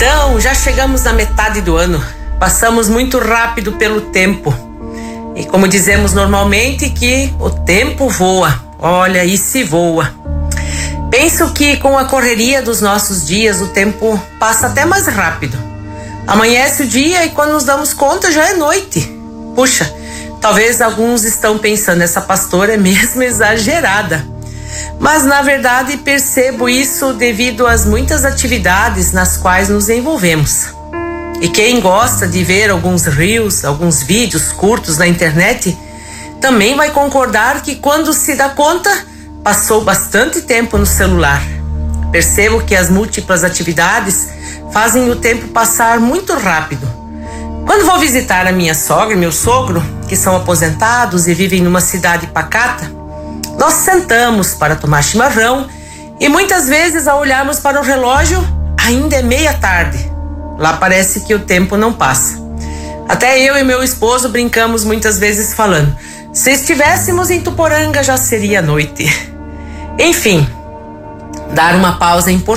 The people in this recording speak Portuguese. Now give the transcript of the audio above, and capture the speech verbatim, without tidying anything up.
Então, já chegamos na metade do ano. Passamos muito rápido pelo tempo. E como dizemos normalmente, que o tempo voa. Olha, e se voa. Penso que com a correria dos nossos dias, o tempo passa até mais rápido. Amanhece o dia e quando nos damos conta já é noite. Puxa, talvez alguns estão pensando, essa pastora é mesmo exagerada. Mas na verdade percebo isso devido às muitas atividades nas quais nos envolvemos. E quem gosta de ver alguns reels, alguns vídeos curtos na internet, também vai concordar que quando se dá conta, passou bastante tempo no celular. Percebo que as múltiplas atividades fazem o tempo passar muito rápido. Quando vou visitar a minha sogra e meu sogro, que são aposentados e vivem numa cidade pacata, nós sentamos para tomar chimarrão e muitas vezes, ao olharmos para o relógio, ainda é meia tarde. Lá parece que o tempo não passa. Até eu e meu esposo brincamos muitas vezes falando, se estivéssemos em Tuporanga já seria noite. Enfim, dar uma pausa é importante.